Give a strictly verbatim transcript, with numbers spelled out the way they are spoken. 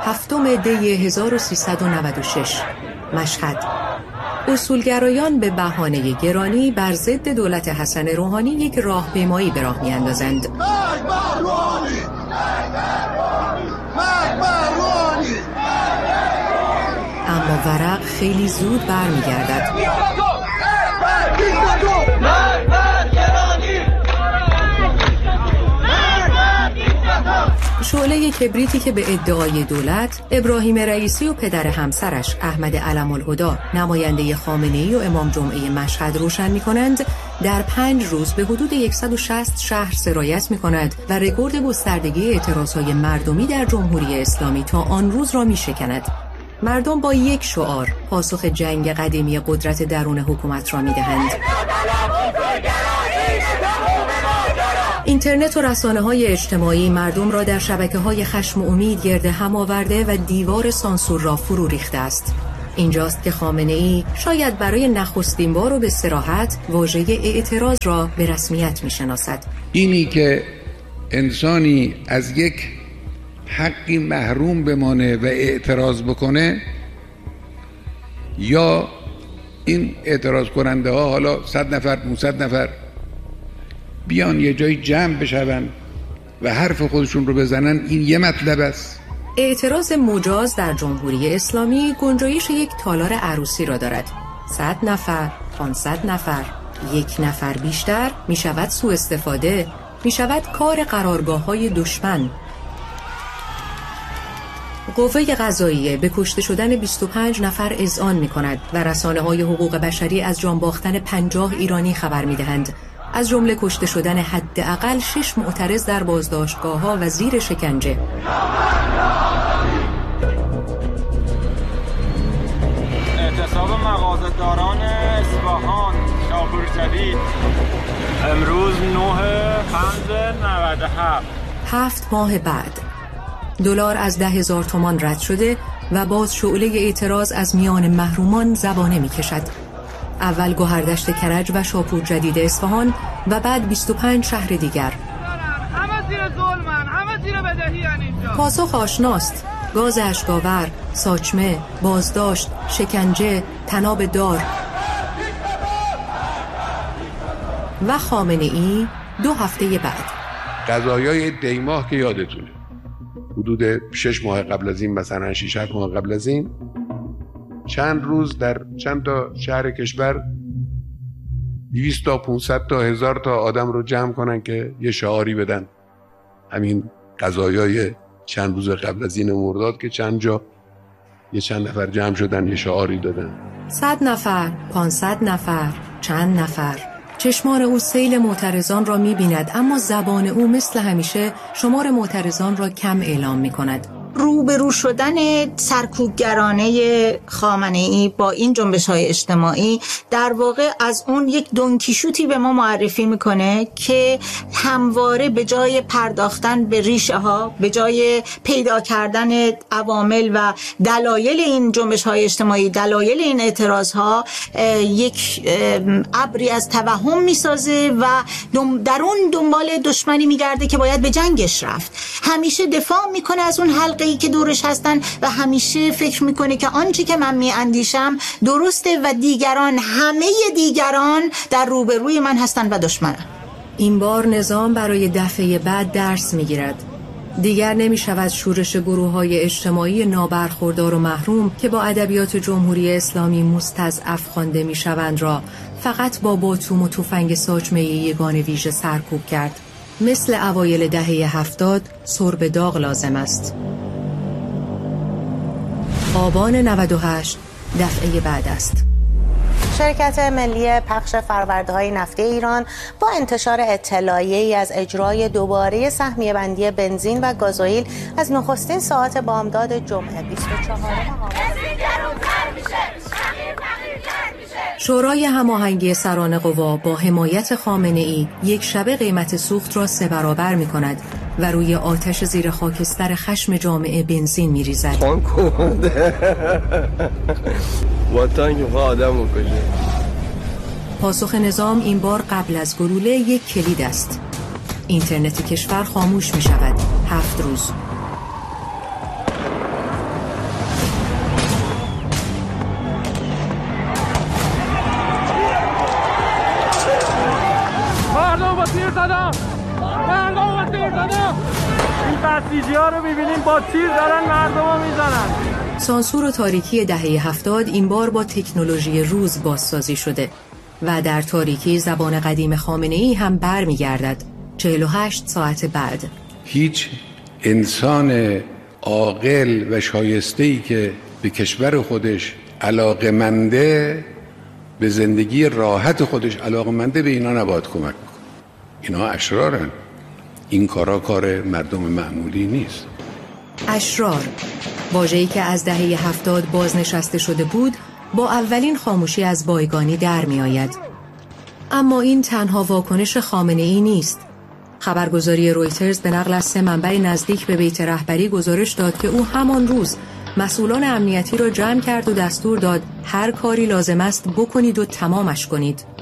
هفتم دی هزار و سیصد و نود و شش مشهد. اصولگرایان به بهانه گرانی بر ضد دولت حسن روحانی یک راهپیمایی به راه می‌اندازند. اما ورق خیلی زود برمیگردد. شعله کبریتی که به ادعای دولت ابراهیم رئیسی و پدر همسرش احمد علم‌الهدی نماینده خامنه‌ای و امام جمعه مشهد روشن می‌کنند، در پنج روز به حدود صد و شصت شهر سرایت می‌کند و رکورد گستردگی اعتراضهای مردمی در جمهوری اسلامی تا آن روز را می‌شکند. مردم با یک شعار پاسخ جنگ قدیمی قدرت درون حکومت را می‌دهند. اینترنت و رسانه‌های اجتماعی مردم را در شبکه‌های خشم و امید گرد هم آورده و دیوار سانسور را فرو ریخته است. اینجاست که خامنه‌ای شاید برای نخستین بار و به صراحت واژه اعتراض را به رسمیت می‌شناسد. اینی که انسانی از یک حقی محروم بمانه و اعتراض بکنه، یا این اعتراض کننده ها حالا صد نفر پانصد نفر بیان یه جای جمع بشون و حرف خودشون رو بزنن، این یه مطلب است. اعتراض مجاز در جمهوری اسلامی گنجایش یک تالار عروسی را دارد. صد نفر، پانصد نفر، یک نفر بیشتر می شود سوء استفاده، می شود کار قرارگاه‌های دشمن. قوه قضاییه به کشته شدن بیست و پنج نفر اذعان می کند و رسانه‌های حقوق بشری از جان باختن پنجاه ایرانی خبر می دهند، از جمله کشته شدن حداقل شش معترض در بازداشتگاه‌ها و زیر شکنجه. اعتصاب مغازه‌داران اصفهان شاپور جدید امروز نه پنج نود و هفت. هفت ماه بعد دلار از ده هزار تومان رد شده و باز شعله اعتراض از میان محرومان زبانه می کشد. اول گوهردشت کرج و شاپور جدید اصفهان و بعد بیست و پنج شهر دیگر. همه زیر ظلمن، همه زیر بدهی‌ان اینجا. پاسخ آشناست: گاز اشکاور، ساچمه، بازداشت، شکنجه، طناب دار. و خامنه‌ای دو هفته بعد. قضایای دیماه که یادتونه، حدود شش ماه قبل از این، مثلا شش هفت ماه قبل از این، چند روز در چند تا شهر کشور دویست تا پانصد تا هزار تا آدم رو جمع کنن که یه شعاری بدن. همین قضایای چند روز قبل از این مرداد که چند جا یه چند نفر جمع شدن یه شعاری دادن. صد نفر، پانصد نفر، چند نفر. چشمان او سیل معترضان را می‌بیند، اما زبان او مثل همیشه شمار معترضان را کم اعلام می‌کند. روبرو شدن سرکوبگرانه خامنه‌ای با این جنبش‌های اجتماعی در واقع از اون یک دونکیشوتی به ما معرفی میکنه که همواره به جای پرداختن به ریشه ها، به جای پیدا کردن عوامل و دلایل این جنبش‌های اجتماعی، دلایل این اعتراض‌ها، یک ابری از توهم میسازه و در اون دنبال دشمنی میگرده که باید به جنگش رفت. همیشه دفاع میکنه از اون حلقه ای که دورش هستن و همیشه فکر میکنه که آنچه که من میاندیشم درسته و دیگران، همه دیگران در روبروی من هستن و دشمنن. این بار نظام برای دفعه بعد درس میگیرد. دیگر نمی شود شورش گروه های اجتماعی نابرخوردار و محروم که با ادبیات جمهوری اسلامی مستضعف خوانده می شوند را فقط با باتوم و تفنگ ساچمه یگان ویژه سرکوب کرد. مثل اوایل دهه هفتاد سرب داغ لازم است. آبان نود و هشت دفعه بعد است. شرکت ملی پخش فرورده‌های نفتی ایران با انتشار اطلاعیه‌ای از اجرای دوباره سهمیه بندی بنزین و گازوئیل از نخستین ساعات بامداد جمعه بیست و چهارم آبان شورای هماهنگی سران قوا با حمایت خامنه‌ای یک شبه قیمت سوخت را سه برابر می‌کند و روی آتش زیر خاکستر خشم جامعه بنزین می‌ریزد. خان کنده وطن که آدم می‌کشه. پاسخ نظام این بار قبل از گلوله یک کلید است. اینترنت کشور خاموش می‌شود. هفت روز. بسیجی ها رو میبینیم با تیر دارن مردم رو میزنن. سانسور و تاریکی دهه هفتاد این بار با تکنولوژی روز بازسازی شده و در تاریکی زبان قدیم خامنه‌ای هم بر میگردد. چهل و هشت ساعت بعد هیچ انسان عاقل و شایسته‌ای که به کشور خودش علاقه‌منده، به زندگی راحت خودش علاقه‌منده، به اینا نباید کمک کنه. اینا اشرارن. این کارا کار مردم معمولی نیست. اشرار، واژه‌ای که از دهه هفتاد بازنشسته شده بود، با اولین خاموشی از بایگانی در می آید. اما این تنها واکنش خامنه‌ای نیست. خبرگزاری رویترز به نقل از سه منبع نزدیک به بیت رهبری گزارش داد که او همان روز مسئولان امنیتی را جمع کرد و دستور داد هر کاری لازم است بکنید و تمامش کنید.